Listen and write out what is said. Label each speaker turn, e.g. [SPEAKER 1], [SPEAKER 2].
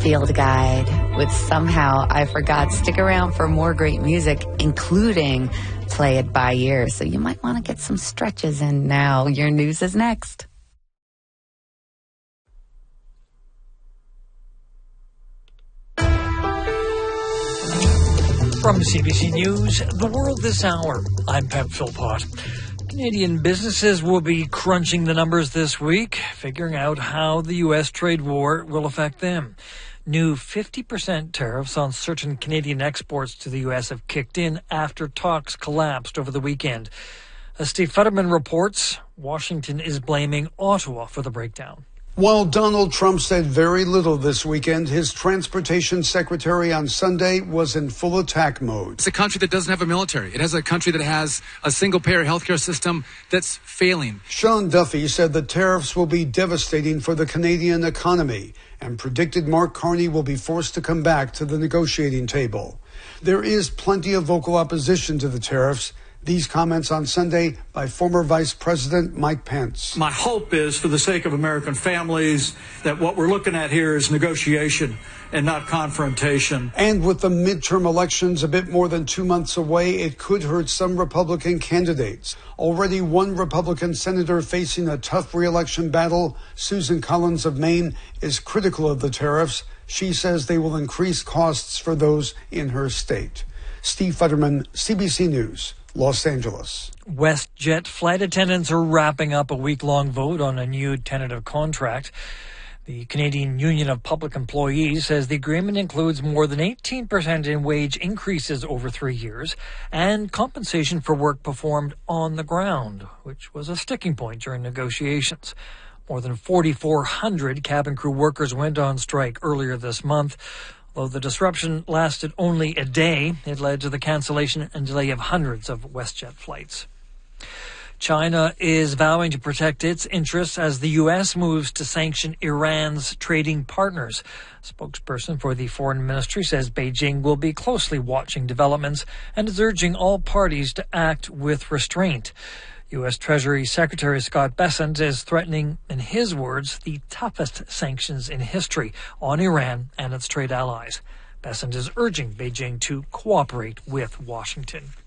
[SPEAKER 1] field guide with Somehow I Forgot. Stick around for more great music, including Play It By Ear. So you might want to get some stretches in now. Your news is next.
[SPEAKER 2] From CBC News, The World This Hour, I'm Pep Philpott. Canadian businesses will be crunching the numbers this week, figuring out how the U.S. trade war will affect them. New 50% tariffs on certain Canadian exports to the U.S. have kicked in after talks collapsed over the weekend. As Steve Futterman reports, Washington is blaming Ottawa for the breakdown.
[SPEAKER 3] While Donald Trump said very little this weekend, his transportation secretary on Sunday was in full attack mode.
[SPEAKER 4] It's a country that doesn't have a military. It has a country that has a single-payer healthcare system that's failing.
[SPEAKER 3] Sean Duffy said the tariffs will be devastating for the Canadian economy and predicted Mark Carney will be forced to come back to the negotiating table. There is plenty of vocal opposition to the tariffs. These comments on Sunday by former Vice President Mike Pence.
[SPEAKER 5] My hope is, for the sake of American families, that what we're looking at here is negotiation and not confrontation.
[SPEAKER 3] And with the midterm elections a bit more than 2 months away, it could hurt some Republican candidates. Already one Republican senator facing a tough re-election battle, Susan Collins of Maine, is critical of the tariffs. She says they will increase costs for those in her state. Steve Futterman, CBC News, Los Angeles.
[SPEAKER 2] WestJet flight attendants are wrapping up a week-long vote on a new tentative contract. The Canadian Union of Public Employees says the agreement includes more than 18% in wage increases over 3 years and compensation for work performed on the ground, which was a sticking point during negotiations. More than 4,400 cabin crew workers went on strike earlier this month. Though the disruption lasted only a day, it led to the cancellation and delay of hundreds of WestJet flights. China is vowing to protect its interests as the U.S. moves to sanction Iran's trading partners. A spokesperson for the Foreign Ministry says Beijing will be closely watching developments and is urging all parties to act with restraint. U.S. Treasury Secretary Scott Bessent is threatening, in his words, the toughest sanctions in history on Iran and its trade allies. Bessent is urging Beijing to cooperate with Washington.